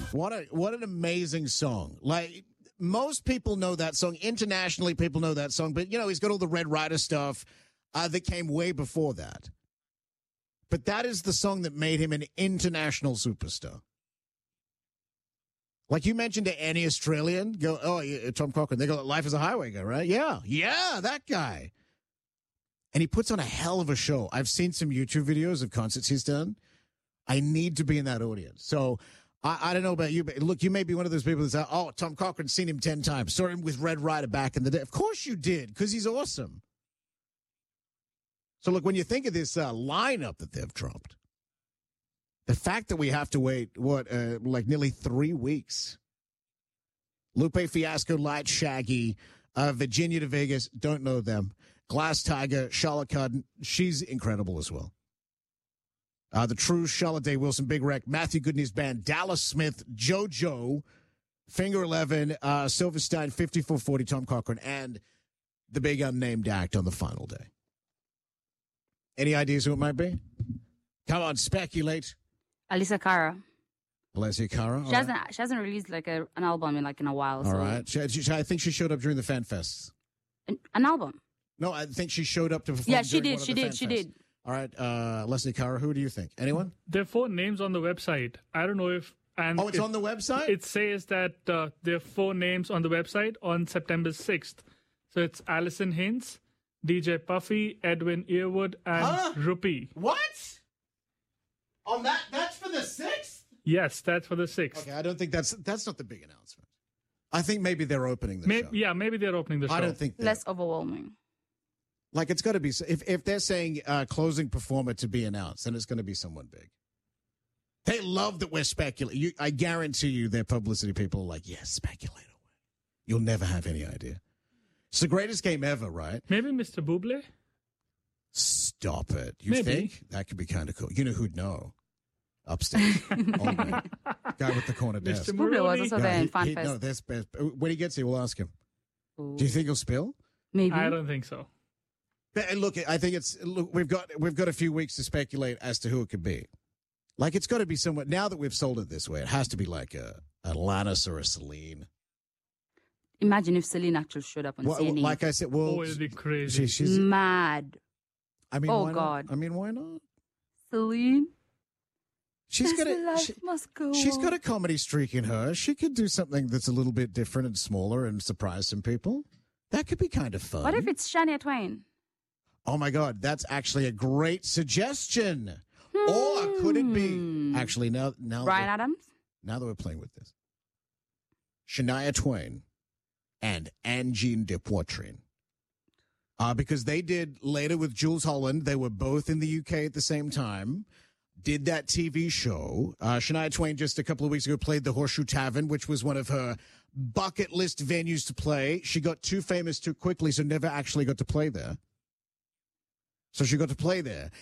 What an amazing song. Like, most people know that song. Internationally, people know that song. But, he's got all the Red Rider stuff that came way before that. But that is the song that made him an international superstar. Like you mentioned to any Australian, Tom Cochrane. They go, Life is a Highway guy, right? Yeah, that guy. And he puts on a hell of a show. I've seen some YouTube videos of concerts he's done. I need to be in that audience. So I don't know about you, but look, you may be one of those people that say, Tom Cochrane's seen him 10 times. Saw him with Red Rider back in the day. Of course you did, because he's awesome. So look, when you think of this lineup that they've dropped, the fact that we have to wait, like nearly 3 weeks. Lupe Fiasco, Light, Shaggy, Virginia de Vegas, don't know them. Glass Tiger, Charlotte Cardin, she's incredible as well. The True, Charlotte Day Wilson, Big Wreck, Matthew Goodney's band, Dallas Smith, JoJo, Finger 11, Silverstein, 5440, Tom Cochrane, and the big unnamed act on the final day. Any ideas who it might be? Come on, speculate. Alicia Cara. Alicia Cara. She hasn't released like an album in a while. All right. I think she showed up during the Fan Fests. An album? No, I think she showed up to perform. Yeah, she did. She did. All right, Leslie Cara, who do you think? Anyone? There are 4 names on the website. I don't know if... it's on the website? It says that there are 4 names on the website on September 6th. So it's Alison Hinds, DJ Puffy, Edwin Earwood, and Rupi. What? On that's for the 6th? Yes, that's for the 6th. Okay, I don't think that's not the big announcement. I think maybe they're opening the show. Yeah, maybe they're opening the show. I don't think less overwhelming. Like, it's got to be, if they're saying closing performer to be announced, then it's going to be someone big. They love that we're speculating. I guarantee you their publicity people are like, yes, speculate away. You'll never have any idea. It's the greatest game ever, right? Maybe Mr. Bublé? Stop it. You Maybe. think? That could be kind of cool. You know who'd know? Upstairs. Old man. Guy with the corner desk. Mr. Bublé was also there in Fan No, Fest. that's best. When he gets here, we'll ask him. Ooh. Do you think he'll spill? Maybe. I don't think so. And look, I think we've got a few weeks to speculate as to who it could be. Like, it's got to be someone. Now that we've sold it this way, it has to be like a Alanis or a Celine. Imagine if Celine actually showed up on CNN. Like I said, it'd be crazy. She's mad. I mean, why God. Not? I mean, why not? Celine. She's got a comedy streak in her. She could do something that's a little bit different and smaller and surprise some people. That could be kind of fun. What if it's Shania Twain? Oh, my God. That's actually a great suggestion. Or could it be... Actually, now Bryan Adams? Now that we're playing with this. Shania Twain and Angine de Poitrine. Because they did later with Jules Holland. They were both in the UK at the same time. Did that TV show. Shania Twain just a couple of weeks ago played the Horseshoe Tavern, which was one of her bucket list venues to play. She got too famous too quickly, so never actually got to play there. So she got to play there.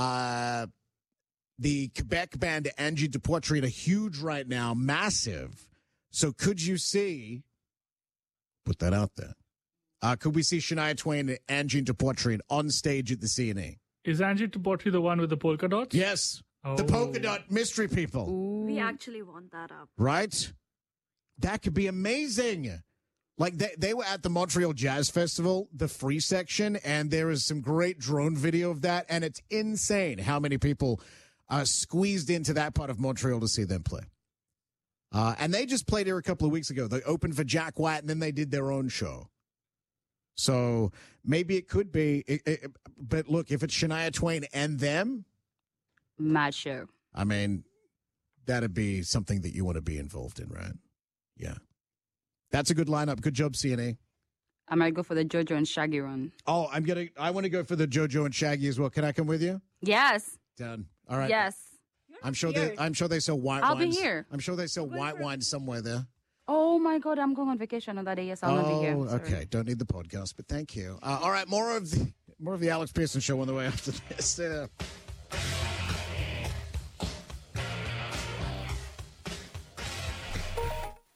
The Quebec band Angie de Poitrine are huge right now, massive. So could you see, put that out there, could we see Shania Twain and Angie de Poitrine on stage at the CNE? Is Angie de Poitrine the one with the polka dots? Yes. Oh. The polka dot mystery people. Ooh. We actually want that up. Right? That could be amazing. Like, they were at the Montreal Jazz Festival, the free section, and there is some great drone video of that, and it's insane how many people squeezed into that part of Montreal to see them play. And they just played here a couple of weeks ago. They opened for Jack White, and then they did their own show. So maybe it could be. But look, if it's Shania Twain and them. Mad show. I mean, that'd be something that you want to be involved in, right? Yeah. That's a good lineup. Good job, CNA. I might go for the JoJo and Shaggy run. Oh, I want to go for the JoJo and Shaggy as well. Can I come with you? Yes. Done. All right. Yes. I'm sure they sell white wines. I'll be here. I'm sure they sell white wine somewhere there. Oh my God, I'm going on vacation on that day. Yes, I'll not be here. Sorry. Okay. Don't need the podcast, but thank you. All right, more of the Alex Pearson show on the way after this.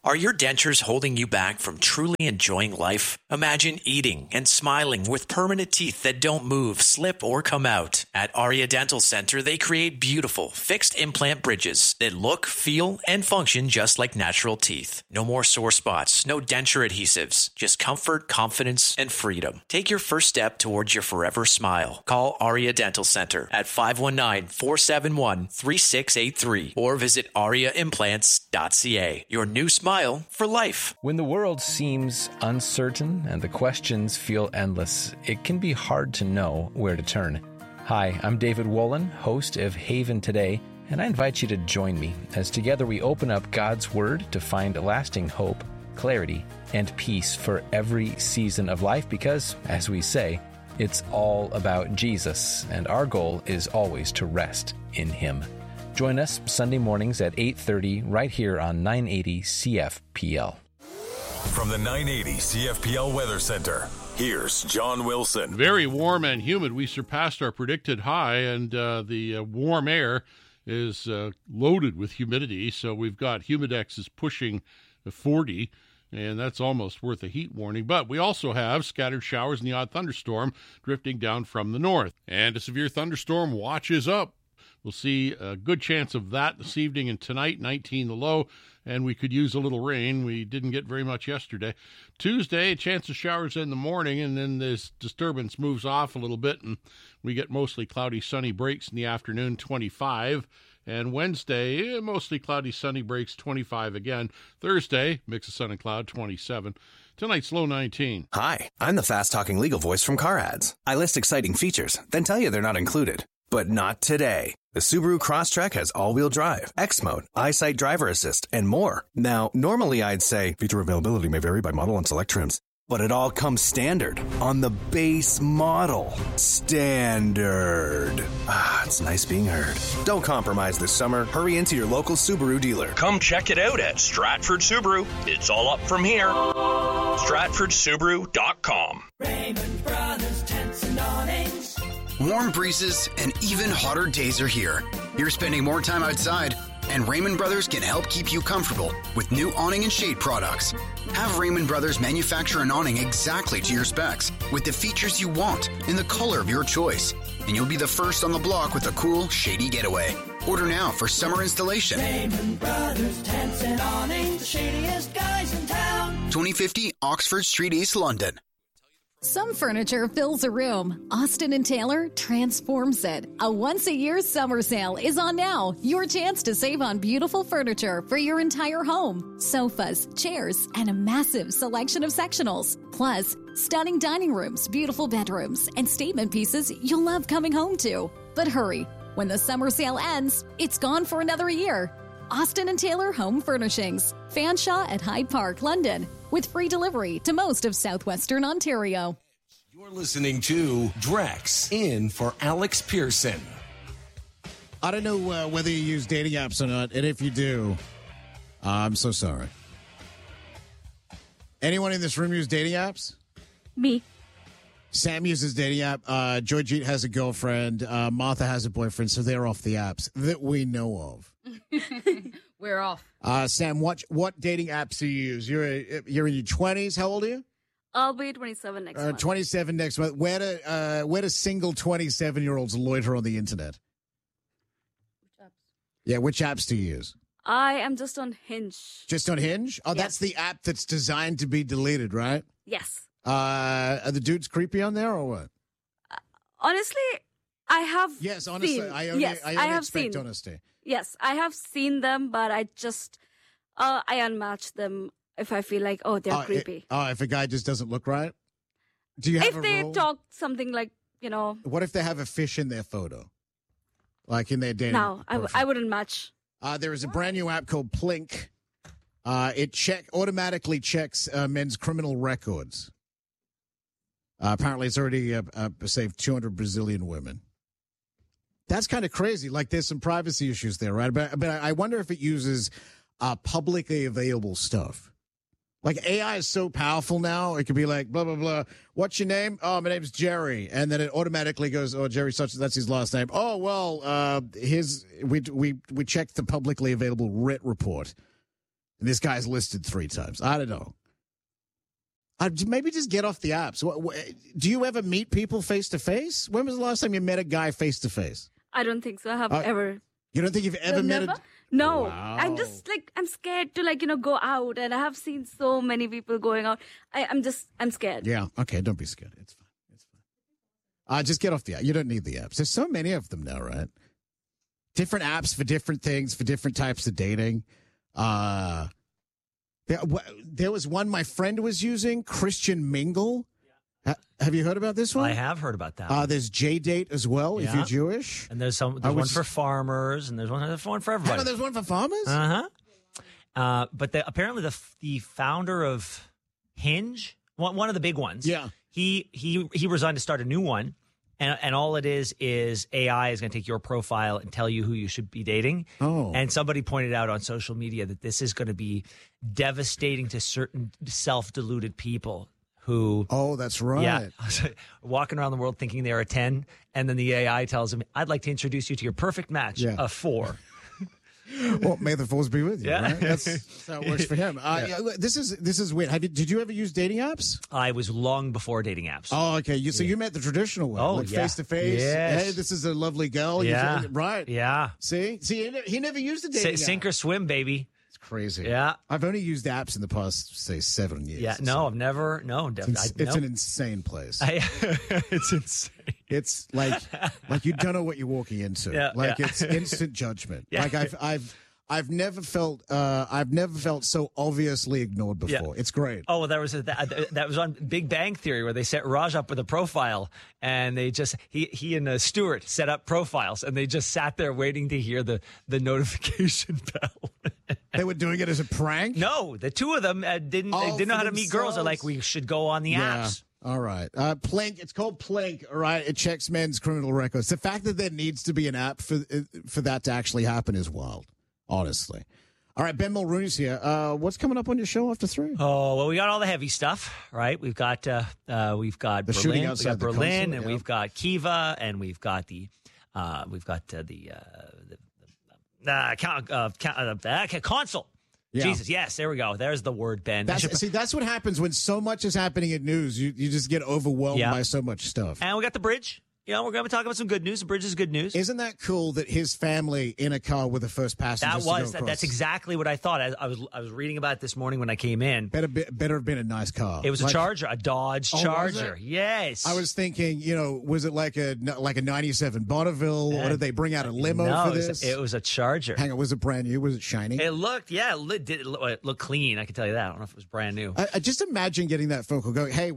Are your dentures holding you back from truly enjoying life? Imagine eating and smiling with permanent teeth that don't move, slip, or come out. At Aria Dental Center, they create beautiful, fixed implant bridges that look, feel, and function just like natural teeth. No more sore spots, no denture adhesives, just comfort, confidence, and freedom. Take your first step towards your forever smile. Call Aria Dental Center at 519-471-3683 or visit ariaimplants.ca. Your new smile for life. When the world seems uncertain and the questions feel endless, it can be hard to know where to turn. Hi, I'm David Wolin, host of Haven Today, and I invite you to join me as together we open up God's Word to find lasting hope, clarity, and peace for every season of life because, as we say, it's all about Jesus, and our goal is always to rest in Him. Join us Sunday mornings at 8:30 right here on 980 CFPL. From the 980 CFPL Weather Center, here's John Wilson. Very warm and humid. We surpassed our predicted high, and the warm air is loaded with humidity. So we've got Humidexes pushing 40, and that's almost worth a heat warning. But we also have scattered showers and the odd thunderstorm drifting down from the north. And a severe thunderstorm watch is up. We'll see a good chance of that this evening and tonight, 19 the low, and we could use a little rain. We didn't get very much yesterday. Tuesday, a chance of showers in the morning, and then this disturbance moves off a little bit, and we get mostly cloudy, sunny breaks in the afternoon, 25. And Wednesday, mostly cloudy, sunny breaks, 25 again. Thursday, mix of sun and cloud, 27. Tonight's low 19. Hi, I'm the fast-talking legal voice from Car Ads. I list exciting features, then tell you they're not included. But not today. The Subaru Crosstrek has all-wheel drive, X-Mode, EyeSight driver assist, and more. Now, normally I'd say feature availability may vary by model and select trims, but it all comes standard on the base model. Standard. Ah, it's nice being heard. Don't compromise this summer. Hurry into your local Subaru dealer. Come check it out at Stratford Subaru. It's all up from here. StratfordSubaru.com. Raymond Brothers Tents and Awnings. Warm breezes and even hotter days are here. You're spending more time outside, and Raymond Brothers can help keep you comfortable with new awning and shade products. Have Raymond Brothers manufacture an awning exactly to your specs with the features you want in the color of your choice, and you'll be the first on the block with a cool, shady getaway. Order now for summer installation. Raymond Brothers Tents and Awnings, the shadiest guys in town. 2050 Oxford Street, East London. Some furniture fills a room. Austin & Taylor transforms it. A once-a-year summer sale is on now. Your chance to save on beautiful furniture for your entire home. Sofas, chairs, and a massive selection of sectionals. Plus, stunning dining rooms, beautiful bedrooms, and statement pieces you'll love coming home to. But hurry. When the summer sale ends, it's gone for another year. Austin & Taylor Home Furnishings. Fanshawe at Hyde Park, London. With free delivery to most of southwestern Ontario. You're listening to Drex in for Alex Pearson. I don't know whether you use dating apps or not, and if you do, I'm so sorry. Anyone in this room use dating apps? Me. Sam uses dating app. Georgette has a girlfriend. Martha has a boyfriend, so they're off the apps that we know of. We're off. Sam, what dating apps do you use? You're in your 20s. How old are you? I'll be 27 next month. 27 next month. Where do single 27-year-olds loiter on the internet? Which apps? Yeah, which apps do you use? I am just on Hinge. Just on Hinge? Oh, yes. That's the app that's designed to be deleted, right? Yes. Are the dudes creepy on there or what? Honestly, I have. Yes, honestly, seen. I only expect honesty. Yes, I have seen them, but I just I unmatch them if I feel like, oh, they're creepy. If a guy just doesn't look right? Do you have if they talk something like, you know. What if they have a fish in their photo? Like in their dating No, I wouldn't match. There is a brand new app called Plink. It automatically checks men's criminal records. Apparently, it's already saved 200 Brazilian women. That's kind of crazy. Like, there's some privacy issues there, right? But I wonder if it uses publicly available stuff. Like, AI is so powerful now. It could be like, blah, blah, blah. What's your name? Oh, my name's Jerry. And then it automatically goes, oh, Jerry such, that's his last name. Oh, well, we checked the publicly available writ report. and this guy's listed 3 times. I don't know. Maybe just get off the apps. Do you ever meet people face to face? When was the last time you met a guy face to face? I don't think so. I have ever. You don't think you've ever met a... No. Wow. I'm just I'm scared to go out, and I have seen so many people going out. I'm scared. Yeah. Okay. Don't be scared. It's fine. It's fine. Just get off the app. You don't need the apps. There's so many of them now, right? Different apps for different things, for different types of dating. There was one my friend was using, Christian Mingle. Have you heard about this one? I have heard about that. There's J-Date as well, if you're Jewish. And there's one for farmers, and there's one for everybody. Oh, there's one for farmers? Uh-huh. But apparently the founder of Hinge, one of the big ones, he resigned to start a new one. And all it is AI is going to take your profile and tell you who you should be dating. Oh. And somebody pointed out on social media that this is going to be devastating to certain self-deluded people who... Oh, that's right. Yeah. Walking around the world thinking they're a 10, and then the AI tells them, I'd like to introduce you to your perfect match, a 4. Well, may the force be with you. Yeah. Right? That's how it works for him. This is weird. Did you ever use dating apps? I was long before dating apps. Oh, okay. So you met the traditional way, face to face. Yes. Hey, this is a lovely girl. Yeah. Right. Yeah. See, he never used a dating app. Sink or swim, baby. It's crazy. Yeah. I've only used apps in the past, say, 7 years. Yeah. No, I've never. No, definitely. It's an insane place. It's insane. It's like you don't know what you're walking into. Yeah, It's instant judgment. Yeah. Like I've never felt so obviously ignored before. Yeah. It's great. Oh, well, that was on Big Bang Theory where they set Raj up with a profile, and they just he and Stewart set up profiles, and they just sat there waiting to hear the notification bell. They were doing it as a prank? No, the two of them didn't know how to meet girls. They're like, we should go on the apps. All right. Plink. It's called Plink. All right. It checks men's criminal records. The fact that there needs to be an app for that to actually happen is wild, honestly. All right. Ben Mulrooney's here. What's coming up on your show after 3? Oh, well, we got all the heavy stuff, right? We've got the shooting outside the Berlin, consul, and we've got Kiva, and we've got the consul. Yeah. Jesus, yes, there we go. There's the word, Ben. That's what happens when so much is happening in news. You just get overwhelmed by so much stuff. And we got the bridge. We're going to be talking about some good news. The bridge is good news. Isn't that cool that his family in a car with the first passengers? That's exactly what I thought. I was reading about it this morning when I came in. Better have been a nice car. It was a Charger, a Dodge Charger. Was it? Yes. I was thinking, was it like a 97 Bonneville, or did they bring out a limo for this? It was a Charger. Hang on, was it brand new? Was it shiny? It looked, it looked clean. I can tell you that. I don't know if it was brand new. I just imagine getting that phone call going, hey,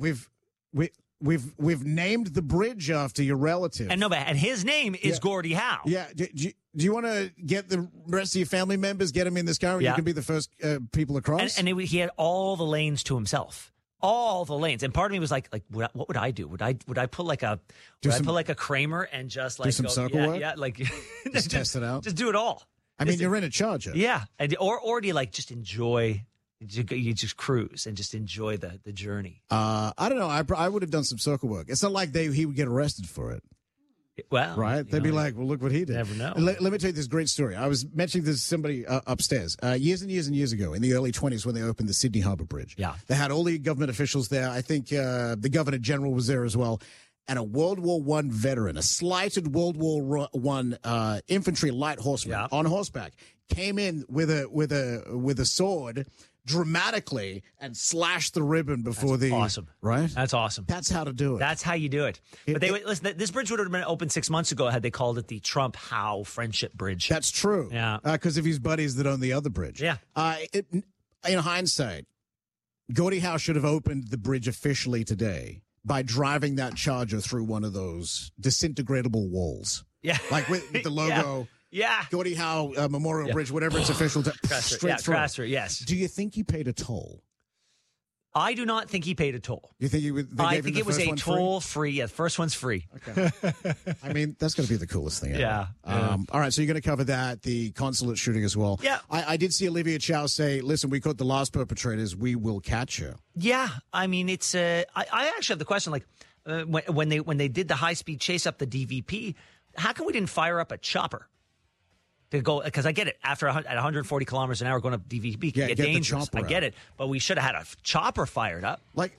We've named the bridge after your relative. And his name is Gordie Howe. Yeah. Do you want to get the rest of your family members, get them in this car, and you can be the first people across? And he had all the lanes to himself. All the lanes. And part of me was like, what would I do? Would I pull like a Kramer and just like do some circle work? Yeah, like just test it out. Just do it all. I mean, you're in a Charger. Yeah. Or do you just enjoy? You just cruise and just enjoy the journey. I don't know. I would have done some circle work. It's not like he would get arrested for it. Well, right? They'd be like, well, look what he did. Never know. Let me tell you this great story. I was mentioning this to somebody upstairs years and years and years ago in the early 20s when they opened the Sydney Harbour Bridge. Yeah. They had all the government officials there. I think the Governor General was there as well. And a World War I veteran, a slighted World War I infantry light horseman on horseback, came in with a sword dramatically and slashed the ribbon before awesome. Right? That's awesome. That's how to do it. That's how you do it. But listen, this bridge would have been open 6 months ago had they called it the Trump-Howe Friendship Bridge. That's true. Yeah. Because of his buddies that own the other bridge. Yeah. In hindsight, Gordie Howe should have opened the bridge officially today by driving that Charger through one of those disintegratable walls. Yeah. Like with the logo. Yeah. Gordie Howe Memorial Bridge, whatever it's official. Straight through. Crasser, yes. Do you think he paid a toll? I do not think he paid a toll. You think I think it was a toll free. Yeah, the first one's free. Okay. I mean, that's going to be the coolest thing ever. Yeah. All right, so you're going to cover that, the consulate shooting as well. Yeah. I did see Olivia Chow say, listen, we caught the last perpetrators. We will catch her. Yeah. I mean, it's I actually have the question, like, when they did the high-speed chase up the DVP, how come we didn't fire up a chopper to go, because I get it. After at 140 kilometers an hour going up DVB can get dangerous. I get it, but we should have had a chopper fired up. Like